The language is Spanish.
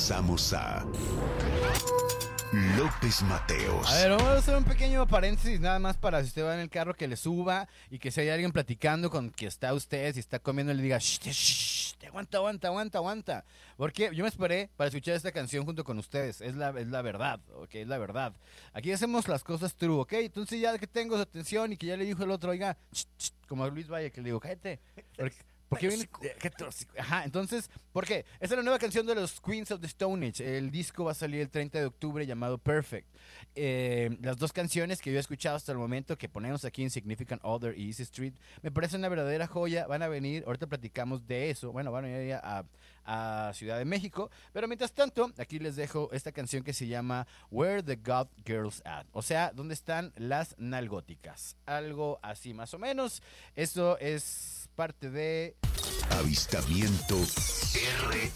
Regresamos a López Mateos. A ver, vamos a hacer un pequeño paréntesis nada más para si usted va en el carro que le suba y que si hay alguien platicando con que está usted, si está comiendo, le diga, shh, aguanta. Porque yo me esperé para escuchar esta canción junto con ustedes. Es la verdad, ok, es la verdad. Aquí hacemos las cosas true, ok. Entonces ya que tengo su atención y que ya le dijo el otro, oiga, como a Luis Valle, que le digo, cállate. Porque viene. Ajá, entonces, ¿por qué? Esta es la nueva canción de los Queens of the Stone Age. El disco va a salir el 30 de octubre llamado Perfect. Las dos canciones que yo he escuchado hasta el momento, que ponemos aquí en Significant Other y Easy Street, me parecen una verdadera joya. Van a venir, ahorita platicamos de eso. Bueno, van a venir a Ciudad de México. Pero mientras tanto, aquí les dejo esta canción que se llama Where the God Girls At. O sea, ¿dónde están las nalgóticas? Algo así más o menos. Eso es parte de Avistamiento